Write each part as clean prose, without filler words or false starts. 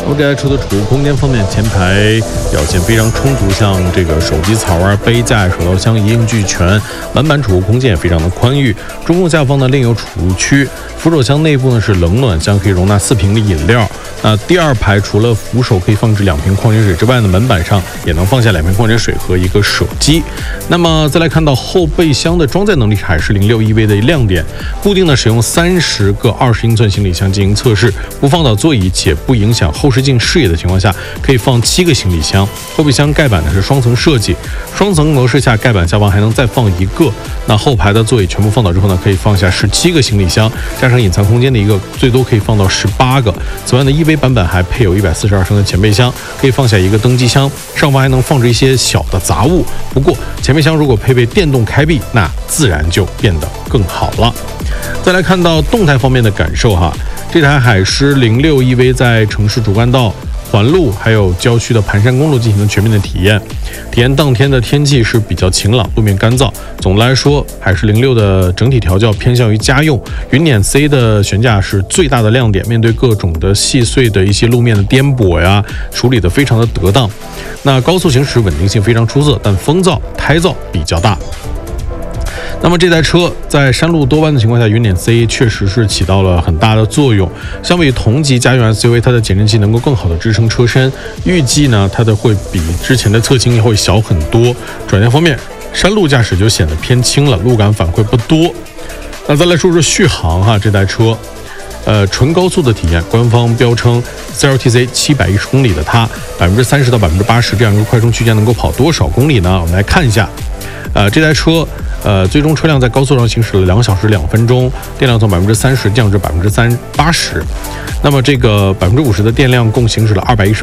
那么这台车的储物空间方面，前排表现非常充足，像这个手机槽啊、杯架、手套箱一应俱全，满版储物空间也非常的宽裕。中控下方呢另有储物区，扶手箱内部呢是冷暖箱，可以容纳4瓶的饮料。那第二排除了扶手可以放置2瓶矿泉水之外呢，门板上也能放下2瓶矿泉水和一个手机。那么再来看到后备箱的装载能力还是06 EV 的亮点，固定的使用30个20英寸行李箱进行测试，不放倒座椅且不影响后视镜视野的情况下，可以放7个行李箱。后备箱盖板呢是双层设计，双层模式下盖板下方还能再放1个。那后排的座椅全部放倒之后呢，可以放下17个行李箱，加上隐藏空间的一个，最多可以放到18个。此外呢，EV 版本还配有142升的前备箱，可以放下一个登机箱，上方还能放置一些小的杂物。不过前备箱如果配备电动开闭，那自然就变得更好了。再来看到动态方面的感受哈，这台海狮06 EV 在城市主干道、环路还有郊区的盘山公路进行了全面的体验。当天的天气是比较晴朗，路面干燥。总的来说，海狮06的整体调教偏向于家用，云辇 C 的悬架是最大的亮点，面对各种的细碎的一些路面的颠簸呀，处理得非常的得当。那高速行驶稳定性非常出色，但风噪、胎噪比较大。那么这台车在山路多弯的情况下，云辇 C 确实是起到了很大的作用。相比同级家用 SUV， 它的减震器能够更好的支撑车身。预计呢，它的会比之前的侧倾也会小很多。转向方面，山路驾驶就显得偏轻了，路感反馈不多。那再来说说续航哈，这台车。纯高速的体验，官方标称 CLTC 710公里的它，30%到80%这样一个快充区间能够跑多少公里呢？我们来看一下。这台车最终车辆在高速上行驶了2小时2分钟，电量从30%降至80%。那么这个50%的电量共行驶了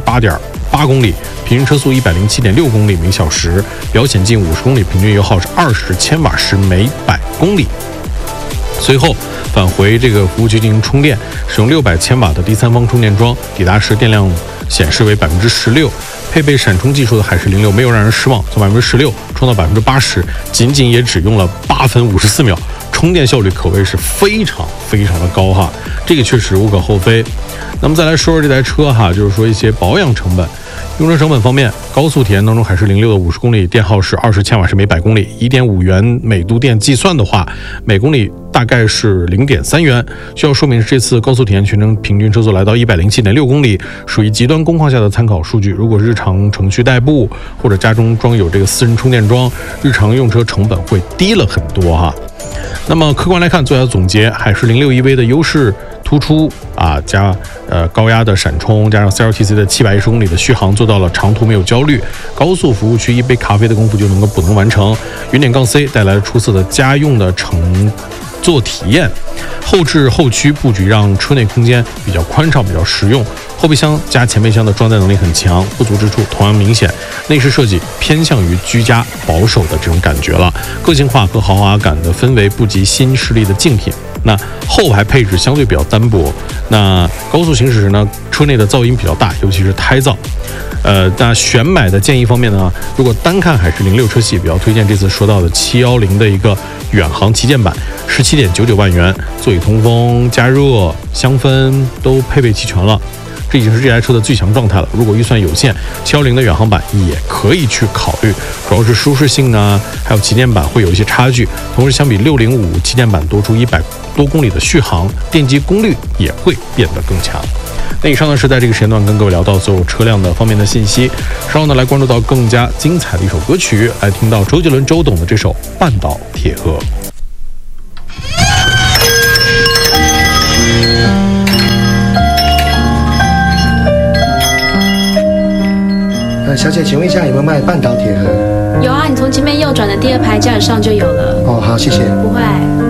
218.8公里，平均车速107.6公里每小时，表显近50公里，平均油耗是20千瓦时每100公里。随后返回这个服务区进行充电，使用600千瓦的第三方充电桩，抵达时电量显示为16%。配备闪充技术的海狮06没有让人失望，从16%充到80%，仅仅也只用了8分54秒，充电效率可谓是非常的高哈，这个确实无可厚非。那么再来说说这台车哈，就是说一些保养成本。用车成本方面，高速体验当中，海狮06的50公里电耗是20千瓦时每100公里，1.5元每度电计算的话，每公里大概是0.3元。需要说明这次高速体验全程平均车速来到107.6公里，属于极端工况下的参考数据。如果日常程序代步或者家中装有这个私人充电桩，日常用车成本会低了很多哈。那么客观来看，最后总结，海狮06 EV 的优势突出啊，加高压的闪充，加上 CLTC 的710公里的续航，做到了长途没有焦虑，高速服务区一杯咖啡的功夫就能够补能完成。云辇 C 带来了出色的家用的乘坐体验，后置后驱布局让车内空间比较宽敞，比较实用。后备箱加前备箱的装载能力很强，不足之处同样明显。内饰设计偏向于居家保守的这种感觉了，个性化和豪华感的氛围不及新势力的竞品。那后排配置相对比较单薄，那高速行驶时呢，车内的噪音比较大，尤其是胎噪。那选买的建议方面呢，如果单看海狮06车系，比较推荐这次说到的710的一个远航旗舰版，17.99万元，座椅通风、加热、香氛都配备齐全了。这已经是这台车的最强状态了。如果预算有限，710的远航版也可以去考虑，主要是舒适性啊，还有旗舰版会有一些差距。同时，相比605旗舰版多出100多公里的续航，电机功率也会变得更强。那以上呢是在这个时间段跟各位聊到所有车辆的方面的信息。稍后呢来关注到更加精彩的一首歌曲，来听到周杰伦周董的这首《半岛铁盒》。 小姐，请问一下有没有卖半岛铁盒？ 有啊，你从前面右转的第2排架子上就有了。 哦，好，谢谢。 不会。